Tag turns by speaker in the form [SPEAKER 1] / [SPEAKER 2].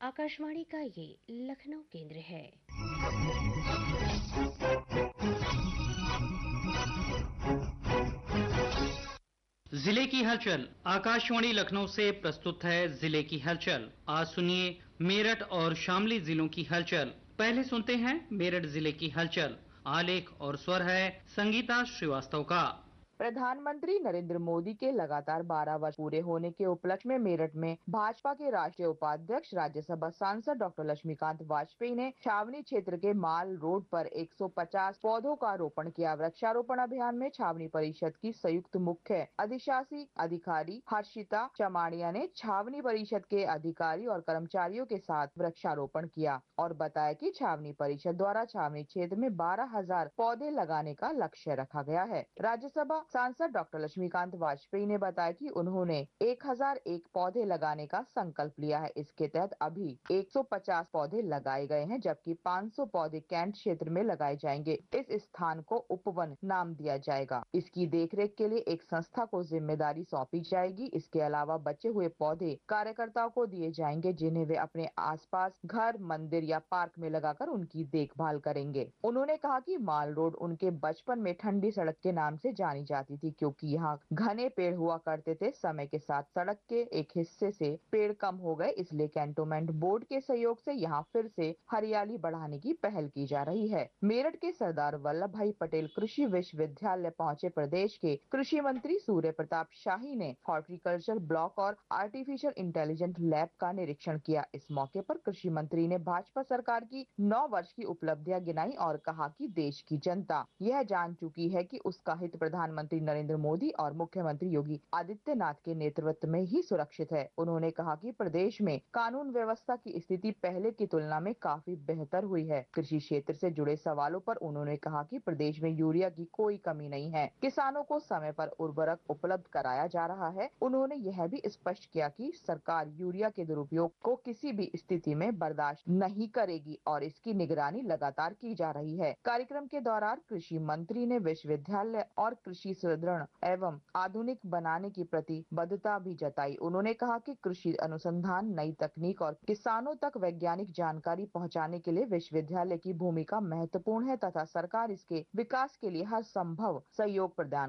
[SPEAKER 1] आकाशवाणी का ये लखनऊ केंद्र है।
[SPEAKER 2] जिले की हलचल। आकाशवाणी लखनऊ से प्रस्तुत है जिले की हलचल। आज सुनिए मेरठ और शामली जिलों की हलचल। पहले सुनते हैं मेरठ जिले की हलचल। आलेख और स्वर है संगीता श्रीवास्तव का।
[SPEAKER 3] प्रधानमंत्री नरेंद्र मोदी के लगातार 12 वर्ष पूरे होने के उपलक्ष्य में मेरठ में भाजपा के राष्ट्रीय उपाध्यक्ष राज्यसभा सांसद डॉक्टर लक्ष्मीकांत वाजपेयी ने छावनी क्षेत्र के माल रोड पर 150 पौधों का रोपण किया। वृक्षारोपण अभियान में छावनी परिषद की संयुक्त मुख्य अधिशासी अधिकारी हर्षिता चमाड़िया ने छावनी परिषद के अधिकारी और कर्मचारियों के साथ वृक्षारोपण किया और बताया कि छावनी परिषद द्वारा छावनी क्षेत्र में 12,000 पौधे लगाने का लक्ष्य रखा गया है। राज्यसभा सांसद डॉक्टर लक्ष्मीकांत वाजपेयी ने बताया कि उन्होंने 1001 पौधे लगाने का संकल्प लिया है। इसके तहत अभी 150 पौधे लगाए गए हैं, जबकि 500 पौधे कैंट क्षेत्र में लगाए जाएंगे। इस स्थान को उपवन नाम दिया जाएगा। इसकी देखरेख के लिए एक संस्था को जिम्मेदारी सौंपी जाएगी। इसके अलावा बचे हुए पौधे कार्यकर्ताओं को दिए जाएंगे, जिन्हें वे अपने आसपास घर, मंदिर या पार्क में लगाकर उनकी देखभाल करेंगे। उन्होंने कहा कि माल रोड उनके बचपन में ठंडी सड़क के नाम से जानी जाती थी, क्योंकि यहाँ घने पेड़ हुआ करते थे। समय के साथ सड़क के एक हिस्से से पेड़ कम हो गए, इसलिए कैंटोनमेंट बोर्ड के सहयोग से यहाँ फिर से हरियाली बढ़ाने की पहल की जा रही है। मेरठ के सरदार वल्लभ भाई पटेल कृषि विश्वविद्यालय पहुंचे प्रदेश के कृषि मंत्री सूर्य प्रताप शाही ने हॉर्टिकल्चर ब्लॉक और आर्टिफिशियल इंटेलिजेंस लैब का निरीक्षण किया। इस मौके पर कृषि मंत्री ने भाजपा सरकार की 9 वर्ष की उपलब्धियां गिनाई और कहा कि देश की जनता यह जान चुकी है कि उसका हित प्रधानमंत्री नरेंद्र मोदी और मुख्यमंत्री योगी आदित्यनाथ के नेतृत्व में ही सुरक्षित है। उन्होंने कहा कि प्रदेश में कानून व्यवस्था की स्थिति पहले की तुलना में काफी बेहतर हुई है। कृषि क्षेत्र से जुड़े सवालों पर उन्होंने कहा कि प्रदेश में यूरिया की कोई कमी नहीं है। किसानों को समय पर उर्वरक उपलब्ध कराया जा रहा है। उन्होंने यह भी स्पष्ट किया कि सरकार यूरिया के दुरुपयोग को किसी भी स्थिति में बर्दाश्त नहीं करेगी और इसकी निगरानी लगातार की जा रही है। कार्यक्रम के दौरान कृषि मंत्री ने विश्वविद्यालय और कृषि सुदृढ़ एवं आधुनिक बनाने की प्रतिबद्धता भी जताई। उन्होंने कहा कि कृषि अनुसंधान, नई तकनीक और किसानों तक वैज्ञानिक जानकारी पहुंचाने के लिए विश्वविद्यालय की भूमिका महत्वपूर्ण है तथा सरकार इसके विकास के लिए हर संभव सहयोग प्रदान